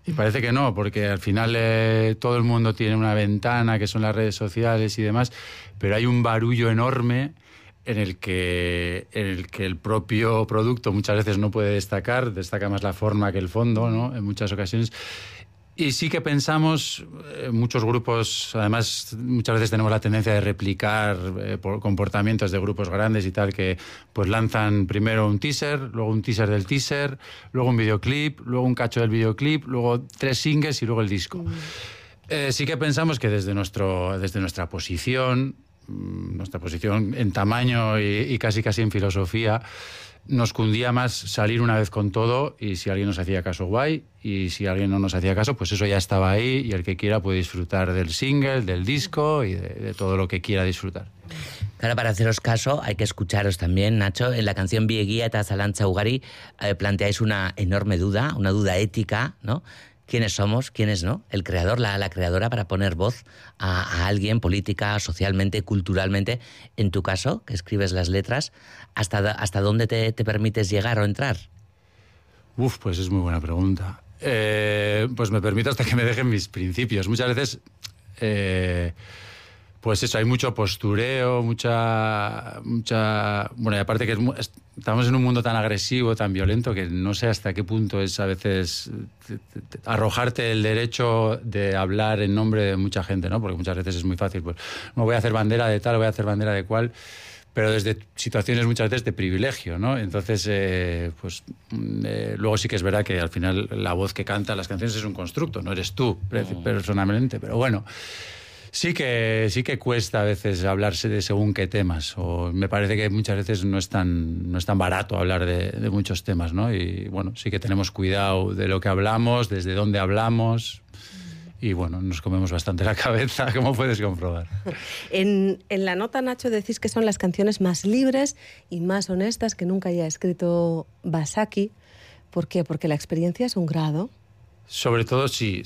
Y parece que no, porque al final todo el mundo tiene una ventana, que son las redes sociales y demás, pero hay un barullo enorme en el que el propio producto muchas veces no puede destaca más la forma que el fondo, ¿no? En muchas ocasiones. Y sí que pensamos, muchos grupos, además muchas veces tenemos la tendencia de replicar comportamientos de grupos grandes y tal, que pues lanzan primero un teaser, luego un teaser del teaser, luego un videoclip, luego un cacho del videoclip, luego 3 singles y luego el disco. Sí que pensamos que desde nuestra posición en tamaño y casi en filosofía, nos cundía más salir una vez con todo, y si alguien nos hacía caso, guay, y si alguien no nos hacía caso, pues eso ya estaba ahí, y el que quiera puede disfrutar del single, del disco y de todo lo que quiera disfrutar. Claro, para haceros caso hay que escucharos también, Nacho. En la canción Biegia eta Zalantza Ugari planteáis una enorme duda, una duda ética, ¿no? ¿Quiénes somos? ¿Quiénes no? El creador, la creadora, para poner voz a alguien política, socialmente, culturalmente. En tu caso, que escribes las letras, ¿hasta dónde te permites llegar o entrar? Pues es muy buena pregunta. Pues me permito hasta que me dejen mis principios. Muchas veces, pues eso, hay mucho postureo, mucha... Bueno, y aparte que estamos en un mundo tan agresivo, tan violento, que no sé hasta qué punto es a veces arrojarte el derecho de hablar en nombre de mucha gente, ¿no? Porque muchas veces es muy fácil, pues no voy a hacer bandera de tal, voy a hacer bandera de cual, pero desde situaciones muchas veces de privilegio, ¿no? Entonces, luego sí que es verdad que al final la voz que canta las canciones es un constructo, no eres tú personalmente, pero bueno... Sí que cuesta a veces hablarse de según qué temas, o me parece que muchas veces no es tan barato hablar de muchos temas, ¿no? Y bueno, sí que tenemos cuidado de lo que hablamos, desde dónde hablamos, y bueno, nos comemos bastante la cabeza, como puedes comprobar. En la nota, Nacho, decís que son las canciones más libres y más honestas que nunca haya escrito Basaki. ¿Por qué? Porque la experiencia es un grado. Sobre todo sí,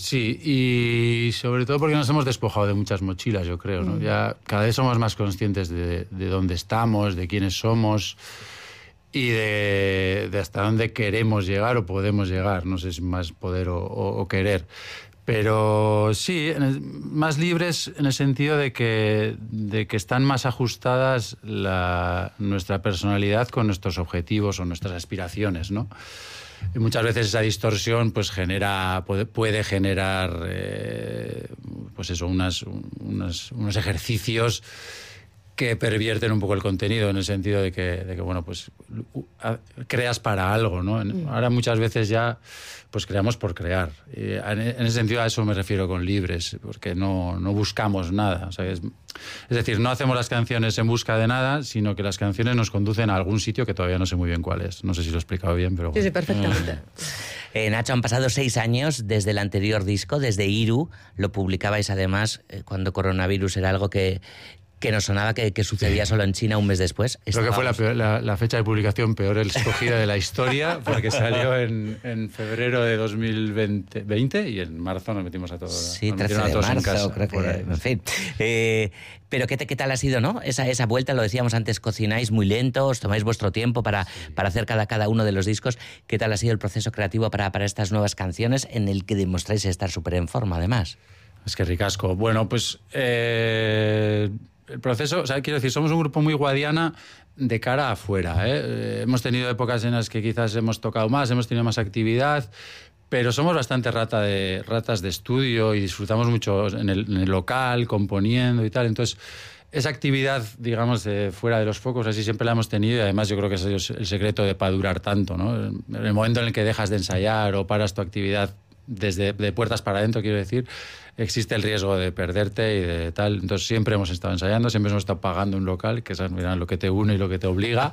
y sobre todo porque nos hemos despojado de muchas mochilas, yo creo, ¿no? Ya cada vez somos más conscientes de dónde estamos, de quiénes somos y de hasta dónde queremos llegar o podemos llegar, no sé si más poder o querer. Pero sí, más libres en el sentido de que están más ajustadas nuestra personalidad con nuestros objetivos o nuestras aspiraciones, ¿no? Y muchas veces esa distorsión pues puede generar pues eso, unos ejercicios que pervierten un poco el contenido, en el sentido de que bueno, pues creas para algo, ¿no? Ahora muchas veces ya pues creamos por crear. Y en ese sentido a eso me refiero con libres, porque no buscamos nada. O sea, es decir, no hacemos las canciones en busca de nada, sino que las canciones nos conducen a algún sitio que todavía no sé muy bien cuál es. No sé si lo he explicado bien, pero... Sí, perfectamente. Nacho, han pasado 6 años desde el anterior disco, desde Iru. Lo publicabais además cuando coronavirus era algo que nos sonaba que sucedía solo en China un mes después. Creo que fue la fecha de publicación peor escogida de la historia, porque salió en febrero de 2020 y en marzo nos metimos a todos. Sí, 13 de marzo, en casa, creo que... En fin. Pero ¿qué tal ha sido, no? Esa vuelta, lo decíamos antes, cocináis muy lento, os tomáis vuestro tiempo para hacer cada uno de los discos. ¿Qué tal ha sido el proceso creativo para estas nuevas canciones, en el que demostráis estar súper en forma, además? Es que ricasco. Bueno, pues... el proceso, o sea, quiero decir, somos un grupo muy Guadiana de cara afuera, ¿eh? Hemos tenido épocas en las que quizás hemos tocado más, hemos tenido más actividad, pero somos bastante ratas de estudio y disfrutamos mucho en el local, componiendo y tal. Entonces, esa actividad, digamos, de fuera de los focos, así siempre la hemos tenido, y además yo creo que ese es el secreto para durar tanto, ¿no? En el momento en el que dejas de ensayar o paras tu actividad de puertas para adentro, quiero decir, existe el riesgo de perderte y de tal. Entonces siempre hemos estado ensayando, siempre hemos estado pagando un local, que es lo que te une y lo que te obliga.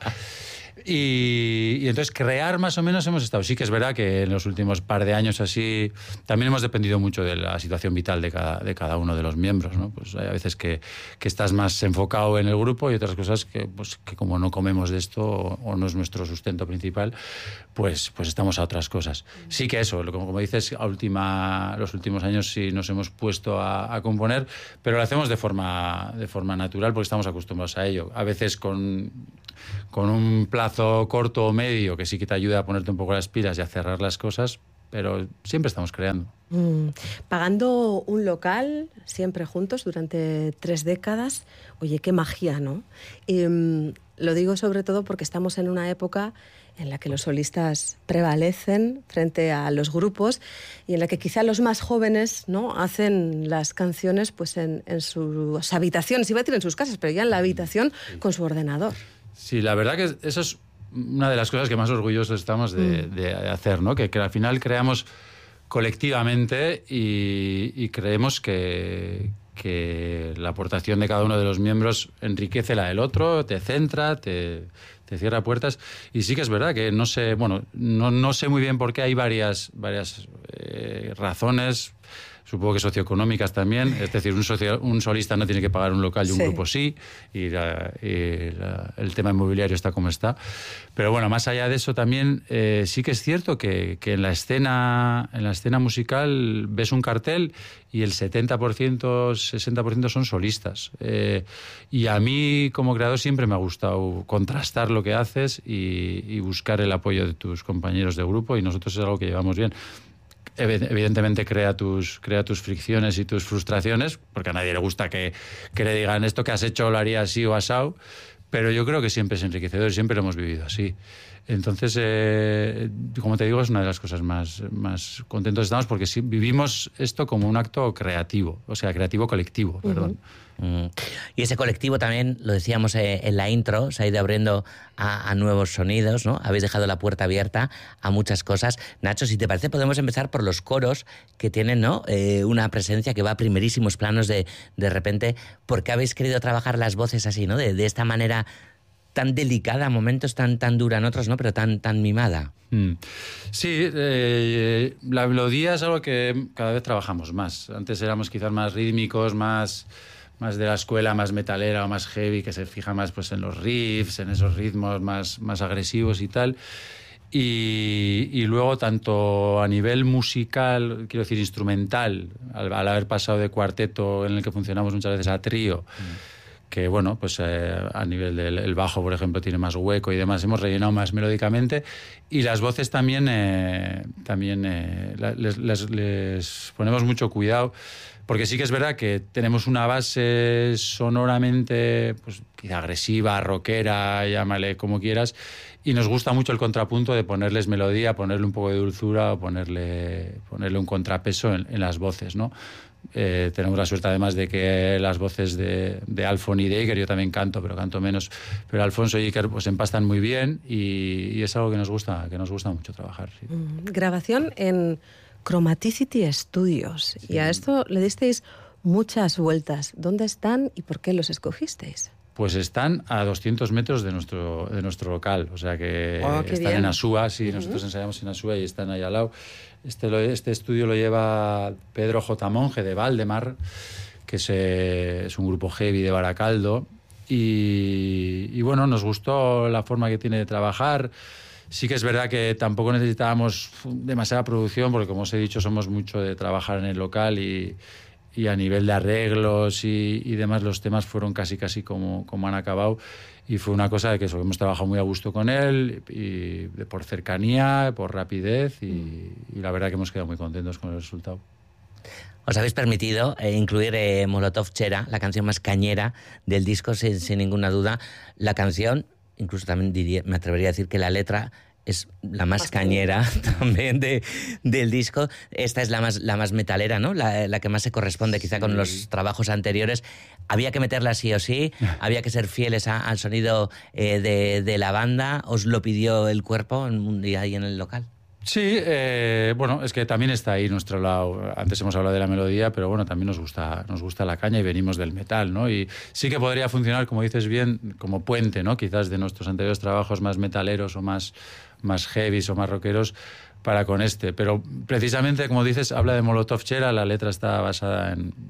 Y entonces crear más o menos hemos estado. Sí que es verdad que en los últimos par de años así también hemos dependido mucho de la situación vital de cada uno de los miembros, ¿no? Pues hay a veces que estás más enfocado en el grupo y otras cosas que como no comemos de esto o no es nuestro sustento principal, pues estamos a otras cosas. Sí que eso, como dices, los últimos años sí nos hemos puesto a componer, pero lo hacemos de forma natural porque estamos acostumbrados a ello. A veces con un plazo corto o medio que sí que te ayuda a ponerte un poco las pilas y a cerrar las cosas, pero siempre estamos creando. Pagando un local, siempre juntos, durante 3 décadas. Oye, qué magia, ¿no? Lo digo sobre todo porque estamos en una época en la que los solistas prevalecen frente a los grupos y en la que quizá los más jóvenes, ¿no?, hacen las canciones pues en sus habitaciones, iba a decir en sus casas, pero ya en la habitación con su ordenador. Sí, la verdad que eso es una de las cosas que más orgullosos estamos de hacer, ¿no? Que al final creamos colectivamente y creemos que la aportación de cada uno de los miembros enriquece la del otro, te centra, te cierra puertas. Y sí que es verdad que no sé muy bien por qué, hay varias razones, supongo que socioeconómicas también. Es decir, un solista no tiene que pagar un local y un grupo sí, y el tema inmobiliario está como está. Pero bueno, más allá de eso también sí que es cierto que en la escena musical ves un cartel y el 70%, 60% son solistas. Y a mí, como creador, siempre me ha gustado contrastar lo que haces y buscar el apoyo de tus compañeros de grupo, y nosotros es algo que llevamos bien. Evidentemente crea tus fricciones y tus frustraciones, porque a nadie le gusta que le digan esto que has hecho lo haría así o asao, pero yo creo que siempre es enriquecedor, siempre lo hemos vivido así. Entonces, como te digo, es una de las cosas más contentos estamos, porque sí, vivimos esto como un acto creativo, o sea, creativo colectivo, perdón. Y ese colectivo también, lo decíamos en la intro, se ha ido abriendo a nuevos sonidos, ¿no? Habéis dejado la puerta abierta a muchas cosas. Nacho, si te parece, podemos empezar por los coros, que tienen, ¿no?, una presencia que va a primerísimos planos de repente. ¿Por qué habéis querido trabajar las voces así, ¿no? De esta manera tan delicada, a momentos tan dura en otros, ¿no?, pero tan mimada. Sí, la melodía es algo que cada vez trabajamos más. Antes éramos quizás más rítmicos, más de la escuela, más metalera o más heavy, que se fija más pues en los riffs, en esos ritmos más agresivos y tal. Y luego, tanto a nivel musical, quiero decir instrumental, al haber pasado de cuarteto, en el que funcionamos muchas veces, a trío, que bueno, pues a nivel del bajo, por ejemplo, tiene más hueco y demás, hemos rellenado más melódicamente, y las voces también les ponemos mucho cuidado, porque sí que es verdad que tenemos una base sonoramente pues quizá agresiva, rockera, llámale como quieras, y nos gusta mucho el contrapunto de ponerles melodía, ponerle un poco de dulzura o ponerle un contrapeso en las voces, ¿no? Tenemos la suerte además de que las voces de Alfon y de Iker, yo también canto, pero canto menos, pero Alfonso y Iker pues empastan muy bien, y es algo que nos gusta mucho trabajar. Sí. Grabación en Chromaticity Studios, sí. Y a esto le disteis muchas vueltas. ¿Dónde están y por qué los escogisteis? Pues están a 200 metros de nuestro local, o sea que están bien. En Asúa, sí, nosotros ensayamos en Asúa y están ahí al lado. Este estudio lo lleva Pedro J. Monge de Valdemar, que es un grupo heavy de Baracaldo, y bueno, nos gustó la forma que tiene de trabajar. Sí que es verdad que tampoco necesitábamos demasiada producción, porque como os he dicho, somos mucho de trabajar en el local, y a nivel de arreglos y demás, los temas fueron casi como han acabado, y fue una cosa de que hemos trabajado muy a gusto con él, y por cercanía, por rapidez, y la verdad que hemos quedado muy contentos con el resultado. Os habéis permitido incluir Molotov Chera, la canción más cañera del disco, sin ninguna duda. La canción, incluso también me atrevería a decir que la letra es la más cañera también del disco. Esta es la más metalera, ¿no? La que más se corresponde quizá con los trabajos anteriores. Había que meterla sí o sí, había que ser fieles al sonido de la banda. ¿Os lo pidió el cuerpo un día ahí en el local? Sí, bueno, es que también está ahí nuestro lado. Antes hemos hablado de la melodía, pero bueno, también nos gusta la caña, y venimos del metal, ¿no? Y sí que podría funcionar, como dices bien, como puente, ¿no? Quizás de nuestros anteriores trabajos más metaleros o más heavies o más rockeros para con este. Pero precisamente, como dices, habla de Molotov Chera. La letra está basada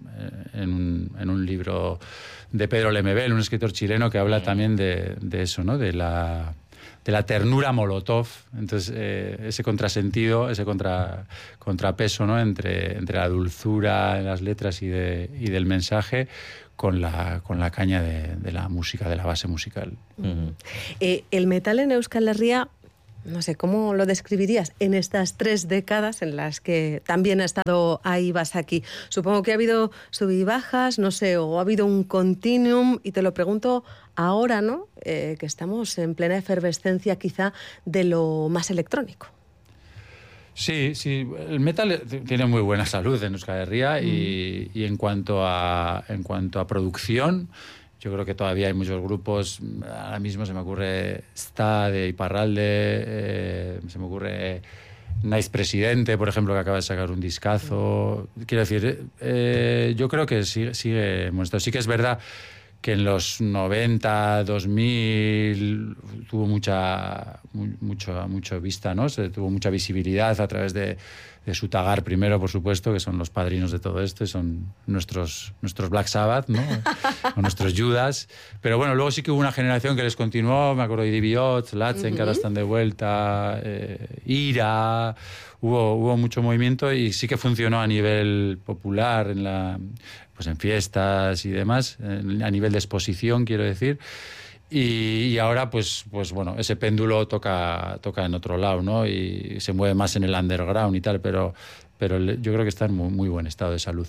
en un libro de Pedro Lemebel, un escritor chileno, que habla también de eso, ¿no? De la ternura Molotov. Entonces, ese contrasentido, ese contrapeso, ¿no? entre la dulzura en las letras y del mensaje, con la caña de la música, de la base musical. El metal en Euskal Herria No sé, ¿cómo lo describirías en estas 3 décadas en las que también ha estado ahí Basaki? Supongo que ha habido sub y bajas, no sé, o ha habido un continuum, y te lo pregunto ahora, ¿no? Que estamos en plena efervescencia quizá de lo más electrónico. Sí, el metal tiene muy buena salud en Euskal Herria y en cuanto a producción, yo creo que todavía hay muchos grupos. Ahora mismo se me ocurre Sta de Iparralde, se me ocurre Nice Presidente, por ejemplo, que acaba de sacar un discazo. Quiero decir, yo creo que sigue mostrando. Sí que es verdad que en los 90, 2000 tuvo mucha vista, ¿no? Tuvo mucha visibilidad a través de Sutagar primero, por supuesto, que son los padrinos de todo esto, y son nuestros Black Sabbath, ¿no? O nuestros Judas. Pero bueno, luego sí que hubo una generación que les continuó, me acuerdo de Idiot, Latzen, que ahora están de vuelta, Ira, hubo mucho movimiento y sí que funcionó a nivel popular, pues en fiestas y demás, a nivel de exposición, quiero decir. Y ahora, pues bueno, ese péndulo toca en otro lado, ¿no? Y se mueve más en el underground y tal, pero yo creo que está en muy buen estado de salud.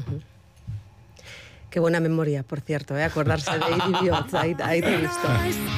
Qué buena memoria, por cierto, acordarse de Idiot, ahí te he visto.